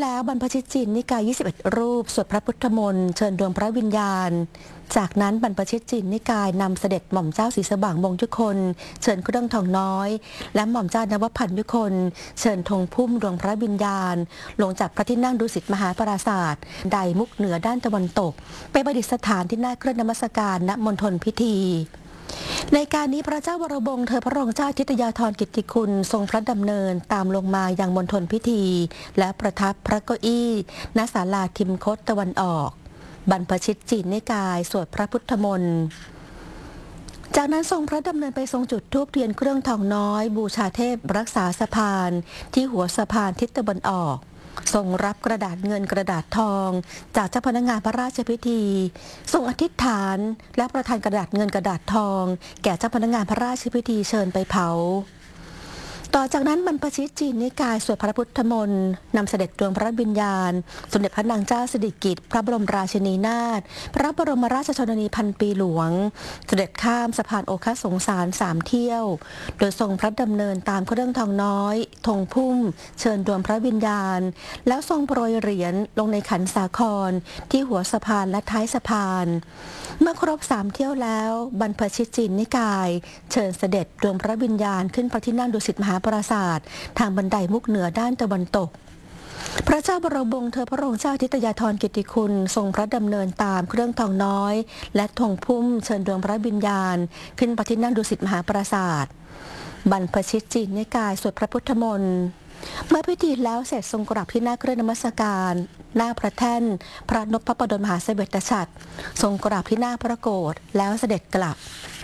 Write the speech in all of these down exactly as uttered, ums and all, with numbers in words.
แล้วบรรพชิตจีนนิกาย ยี่สิบเอ็ด รูปสวดพระพุทธมนต์เชิญดวงพระวิญญาณจากนั้นบรรพชิตจีนนิกายนำเสด็จหม่อมเจ้าศรีสว่างมงคลเชิญเครื่องทองน้อยและหม่อมเจ้านวพันธ์ยุคนเชิญธงพุ่มดวงพระวิญญาณลงจากพระที่นั่งดุสิตมหาปราสาทใดมุกเหนือด้านตะวันตกไปประดิษฐานที่หน้าเครื่องนมัสการณมณฑลพิธีในการนี้พระเจ้าวรวงศ์เธอพระองค์เจ้าทิตยาธรกิตติคุณทรงพระดำเนินตามลงมายังมณฑลพิธีและประทับพระเก้าอี้ณศาลาทิมคตตะวันออกบรรพชิตจีนนิกายสวดพระพุทธมนต์จากนั้นทรงพระดำเนินไปทรงจุดธูปเทียนเครื่องทองน้อยบูชาเทพรักษาสะพานที่หัวสะพานทิศตะวันออกทรงรับกระดาษเงินกระดาษทองจากเจ้าพนักงานพระราชพิธีทรงอธิษฐานและประทานกระดาษเงินกระดาษทองแก่เจ้าพนักงานพระราชพิธีเชิญไปเผาต่อจากนั้นบรรพชิตจีนนิกายสวดพระพุทธมนต์นำเสด็จดวงพระวิญญาณสมเด็จพระนางเจ้าสิริกิติ์พระบรมราชินีนาถพระบรมราชชนนีพันปีหลวงเสด็จข้ามสะพานโอคสงสารสามเที่ยวโดยทรงพระดำเนินตามเครื่องทองน้อยธงพุ่มเชิญดวงพระวิญญาณแล้วทรงโปรยเหรียญลงในขันสาครที่หัวสะพานและท้ายสะพานเมื่อครบสามเที่ยวแล้วบรรพชิตจีนนิกายเชิญเสด็จดวงพระวิญญาณขึ้นพระที่นั่งดุสิตมหาปราสาททางบันไดมุกเหนือด้านตะวันตกพระเจ้าวรวงศ์เธอพระองค์เจ้าทิตยาธรกิตติคุณทรงพระดำเนินตามเครื่องทองน้อยและธงพุ่มเชิญดวงพระวิญญาณขึ้นพระที่นั่งดุสิตมหาปราสาทบรรพชิตจีนนิกายสวดพระพุทธมนต์เมื่อพิธีแล้วเสร็จทรงกราบที่หน้าเครื่องนมัสการหน้าพระแท่นพระนพพระดลมหาเสวตฉัตรทรงกราบที่หน้าพระโกฐแล้วเสด็จกลับ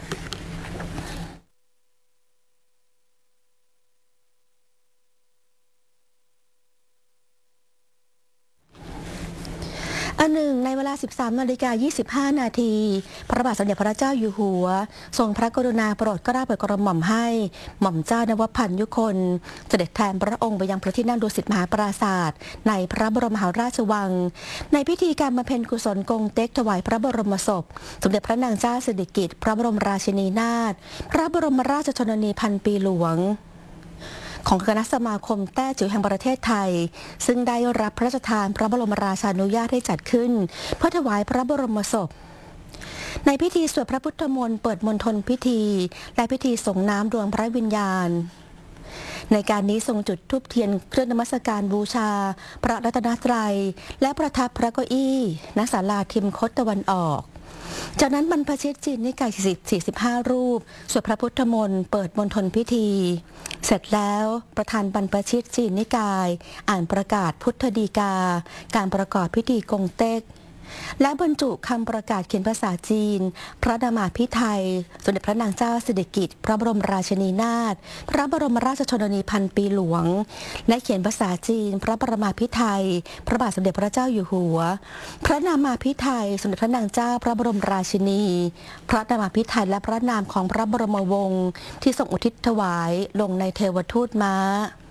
อันหนึ่งในเวลา สิบสามนาฬิกายี่สิบห้า นาทีพระบาทสมเด็จพระเจ้าอยู่หัวทรงพระกรุณาโปรดเกล้าโปรดกระหม่อมให้หม่อมเจ้านวพันธ์ยุคนเสด็จแทนพระองค์ไปยังพระที่นั่งดุสิตมหาปราสาทในพระบรมมหาราชวังในพิธีการบำเพ็ญกุศลกงเต็กถวายพระบรมศพสมเด็จพระนางเจ้าสิริกิติ์พระบรมราชินีนาถพระบรมราชชนนีพันปีหลวงของคณะสมาคมแต้จิ๋วแห่งประเทศไทยซึ่งได้รับพระราชทานพระบรมราชานุญาตให้จัดขึ้นเพื่อถวายพระบรมศพในพิธีสวดพระพุทธมนต์เปิดมณฑลพิธีและพิธีส่งน้ำดวงพระวิญญาณในการนี้ทรงจุดธูปเทียนเครื่องนมัสการบูชาพระรัตนตรัยและประทับพระเก้าอี้ณศาลาทิมคตตะวันออกจากนั้นบรรพชิตจีนนิกายสี่สิบห้ารูปสวดพระพุทธมนต์เปิดมณฑลพิธีเสร็จแล้วประธานบรรพชิตจีนนิกายอ่านประกาศพุทธดีกาการประกอบพิธีกงเต็กและบรรจุคำประกาศเขียนภาษาจีนพระนามาภิไธยสมเด็จพระนางเจ้าสิริกิติ์พระบรมราชินีนาถพระบรมราชชนนีพันปีหลวงและเขียนภาษาจีนพระบรมภิไธยพระบาทสมเด็จพระเจ้าอยู่หัวพระนามาภิไธยสมเด็จพระนางเจ้าพระบรมราชินีพระนามาภิไธยและพระนามของพระบรมวงศ์ที่ทรงอุทิศถวายลงในเทวทูตม้า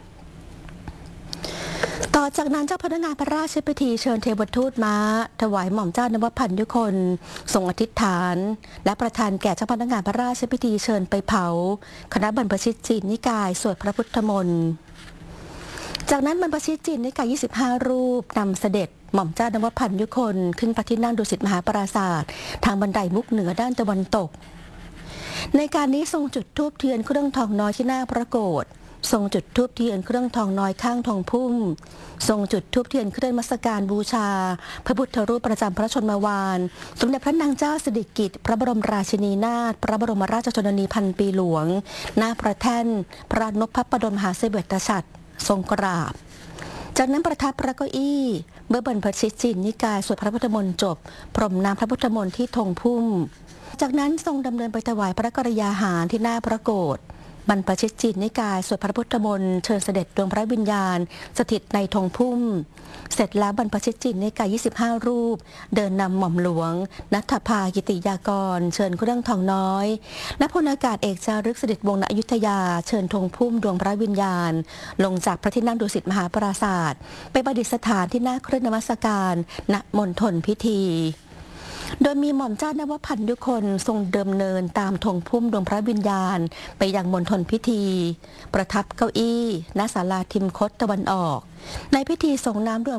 ต่อจากนั้นเจ้าพนักงานพระราชพิธีเชิญเทวทูตม้าถวายหม่อมเจ้านวพันธ์ยุคนทรงอธิษฐานและประทานแก่เจ้าพนักงานพระราชพิธีเชิญไปเผาคณะบรรพชิตจีนนิกายสวดพระพุทธมนต์จากนั้นบรรพชิตจีนนิกายยี่สิบห้ารูปนำเสด็จหม่อมเจ้านวพันธ์ยุคนขึ้นพระที่นั่งดุสิตมหาปราสาททางบันไดมุกเหนือด้านตะวันตกในการนี้ทรงจุดธูปเทียนเครื่องทองน้อยที่หน้าพระโกฐทรงจุดธูปเทียนเครื่องทองน้อยข้างธงพุ่มทรงจุดธูปเทียนเครื่องนมัสการบูชาพระพุทธรูปประจำพระชนมวานสมเด็จพระนางเจ้าสิริกิติ์พระบรมราชินีนาถพระบรมราชชนนีพันปีหลวงหน้าพระแท่นพระนพพระดลมหาเสวตฉัตรทรงกราบจากนั้นประทับพระเก้าอี้เมื่อบรรพชิตจีนนิกายสวดพระพุทธมนต์จบพรมน้ำพระพุทธมนต์ที่ธงพุ่มจากนั้นทรงดำเนินไปถวายพระกรยาหารที่หน้าพระโกฐบรรพชิตจีนนิกายสวดพระพุทธมนต์เชิญเสด็จดวงพระวิญญาณสถิตในธงพุ่มเสร็จแล้วบรรพชิตจีนนิกายยี่สิบห้ารูปเดินนำหม่อมหลวงณัฐภากิติยากรเชิญเครื่องทองน้อยและพลอากาศเอกจารึกเสด็จวงศ์ณอยุธยาเชิญธงพุ่มดวงพระวิญญาณลงจากพระที่นั่งดุสิตมหาปราสาทไปประดิษฐานที่หน้าเครื่องนมัสการณมณฑลพิธีโดยมีหม่อมเจ้านวพันธ์ยุคนทรงดำเนินตามธงพุ่มดวงพระวิญญาณไปยังมณฑลพิธีประทับเก้าอี้ณศาลาทิมคตตะวันออกในพิธีส่งน้ำดวง